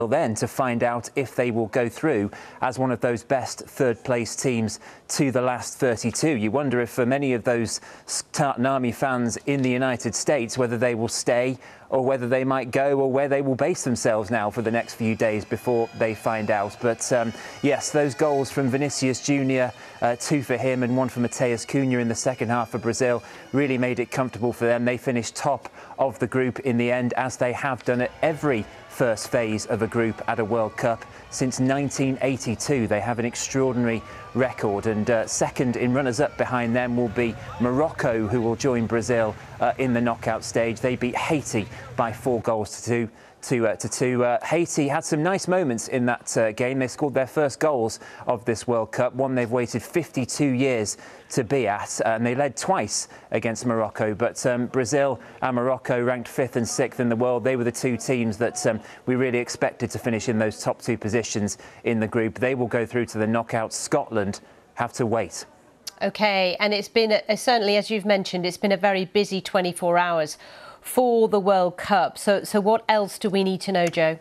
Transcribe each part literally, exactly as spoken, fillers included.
then to find out if they will go through as one of those best third place teams to the last thirty-two. You wonder if for many of those Tartan Army fans in the United States whether they will stay or whether they might go or where they will base themselves now for the next few days before they find out. But um, yes, those goals from Vinicius Junior, uh, two for him and one for Matheus Cunha in the second half for Brazil, really made it comfortable for them. They finished top of the group in the end, as they have done at every first phase of a group at a World Cup since nineteen eighty-two. They have an extraordinary record, and uh, second in runners-up behind them will be Morocco, who will join Brazil uh, in the knockout stage. They beat Haiti by four goals to two. To, uh, to two. Uh, Haiti had some nice moments in that uh, game. They scored their first goals of this World Cup, one they've waited fifty-two years to be at, uh, and they led twice against Morocco. But um, Brazil and Morocco, ranked fifth and sixth in the world, they were the two teams that um, we really expected to finish in those top two positions in the group. They will go through to the knockouts. Scotland have to wait. OK, and it's been, a, certainly, as you've mentioned, it's been a very busy twenty-four hours for the World Cup. So, so what else do we need to know, Joe?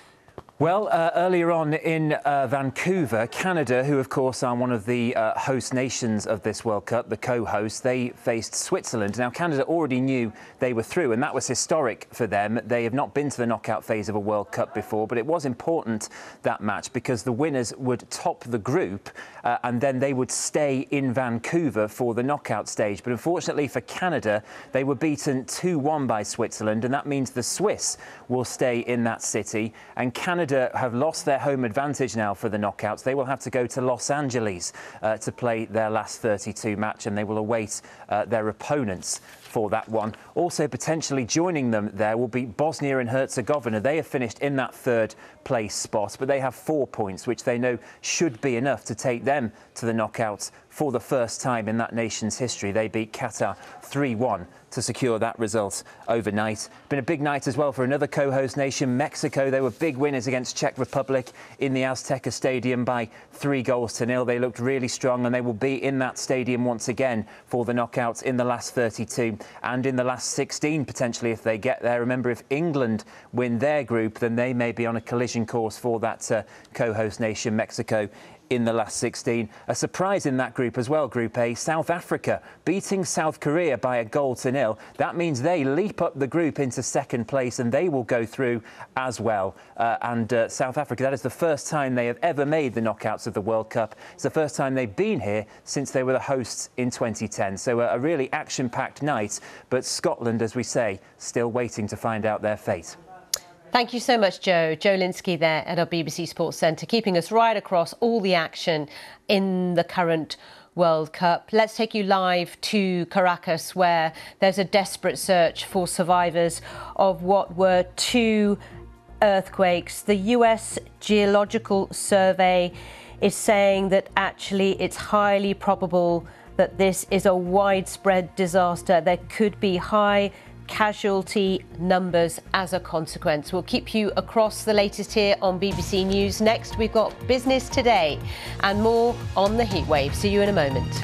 Well, uh, earlier on in uh, Vancouver, Canada, who of course are one of the uh, host nations of this World Cup, the co-host, they faced Switzerland. Now, Canada already knew they were through, and that was historic for them. They have not been to the knockout phase of a World Cup before, but it was important, that match, because the winners would top the group uh, and then they would stay in Vancouver for the knockout stage. But unfortunately for Canada, they were beaten two one by Switzerland, and that means the Swiss will stay in that city, and Canada have lost their home advantage now for the knockouts. They will have to go to Los Angeles uh, to play their last thirty-two match, and they will await uh, their opponents for that one. Also potentially joining them there will be Bosnia and Herzegovina. They have finished in that third place spot, but they have four points, which they know should be enough to take them to the knockouts for the first time in that nation's history. They beat Qatar three one to secure that result overnight. Been a big night as well for another co-host nation, Mexico. They were big winners against Czech Republic in the Azteca Stadium by three goals to nil. They looked really strong, and they will be in that stadium once again for the knockouts in the last thirty-two and in the last sixteen, potentially, if they get there. Remember, if England win their group, then they may be on a collision course for that uh, co-host nation, Mexico, in the last sixteen. A surprise in that group as well, Group A, South Africa beating South Korea by a goal to nil. That means they leap up the group into second place, and they will go through as well. Uh, and uh, South Africa, that is the first time they have ever made the knockouts of the World Cup. It's the first time they've been here since they were the hosts in twenty ten. So a, a really action-packed night, but Scotland, as we say, still waiting to find out their fate. Thank you so much, Joe. Joe Linsky there at our B B C Sports Centre, keeping us right across all the action in the current World Cup. Let's take you live to Caracas, where there's a desperate search for survivors of what were two earthquakes. The U S Geological Survey is saying that actually it's highly probable that this is a widespread disaster. There could be high casualty numbers as a consequence. We'll keep you across the latest here on B B C News. Next, we've got Business Today and more on the heatwave. See you in a moment.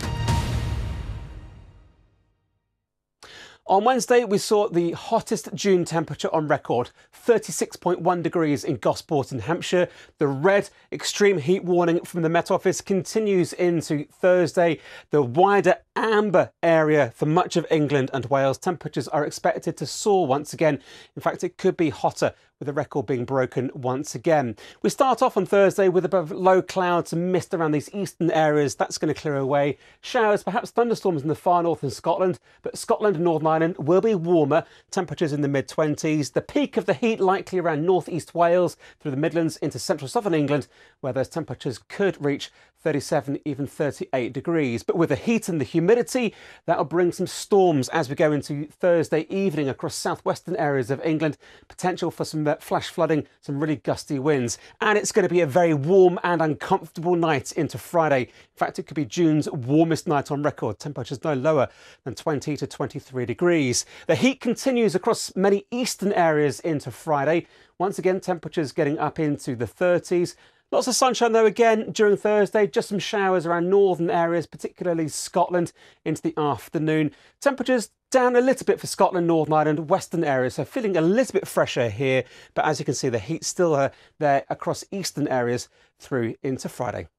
On Wednesday, we saw the hottest June temperature on record, thirty-six point one degrees in Gosport in Hampshire. The red extreme heat warning from the Met Office continues into Thursday. The wider amber area for much of England and Wales, temperatures are expected to soar once again. In fact, it could be hotter, with the record being broken once again. We start off on Thursday with above low clouds and mist around these eastern areas. That's going to clear away. Showers, perhaps thunderstorms in the far north and Scotland, but Scotland and Northern Ireland will be warmer. Temperatures in the mid twenties. The peak of the heat likely around north east Wales through the Midlands into central southern England, where those temperatures could reach thirty-seven, even thirty-eight degrees. But with the heat and the humidity, that'll bring some storms as we go into Thursday evening across southwestern areas of England. Potential for some flash flooding, some really gusty winds. And it's going to be a very warm and uncomfortable night into Friday. In fact, it could be June's warmest night on record. Temperatures no lower than twenty to twenty-three degrees. The heat continues across many eastern areas into Friday. Once again, temperatures getting up into the thirties. Lots of sunshine though again during Thursday, just some showers around northern areas, particularly Scotland into the afternoon. Temperatures down a little bit for Scotland, Northern Ireland, western areas, so feeling a little bit fresher here. But as you can see, the heat's still uh, there across eastern areas through into Friday.